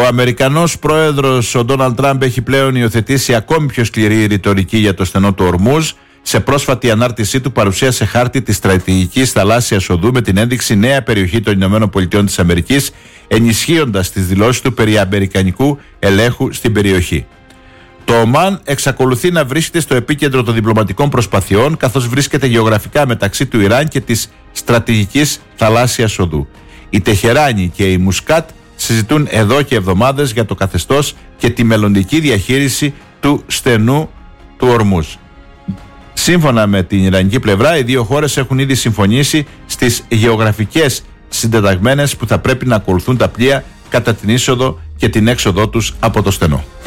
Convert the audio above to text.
Ο Αμερικανός πρόεδρος ο Ντόναλντ Τραμπ έχει πλέον υιοθετήσει ακόμη πιο σκληρή ρητορική για το στενό του Ορμούζ. Σε πρόσφατη ανάρτησή του παρουσίασε χάρτη της στρατηγικής θαλάσσιας οδού με την ένδειξη νέα περιοχή των ΗΠΑ, ενισχύοντας τις δηλώσεις του περί αμερικανικού ελέγχου στην περιοχή. Το Ομάν εξακολουθεί να βρίσκεται στο επίκεντρο των διπλωματικών προσπαθειών, καθώς βρίσκεται γεωγραφικά μεταξύ του Ιράν και της στρατηγικής θαλάσσιας οδού. Η Τεχεράνη και η Μουσκάτ συζητούν εδώ και εβδομάδες για το καθεστώς και τη μελλοντική διαχείριση του στενού του Ορμούζ. Σύμφωνα με την Ιρανική πλευρά, οι δύο χώρες έχουν ήδη συμφωνήσει στις γεωγραφικές συντεταγμένες που θα πρέπει να ακολουθούν τα πλοία κατά την είσοδο και την έξοδό τους από το στενό.